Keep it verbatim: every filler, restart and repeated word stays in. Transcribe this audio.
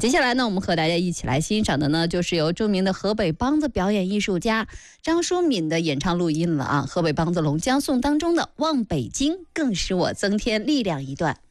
接下来呢，我们和大家一起来欣赏的呢，就是由著名的河北梆子表演艺术家张淑敏的演唱录音了啊。河北梆子《龙江颂》当中的《望北京》更使我增添力量一段。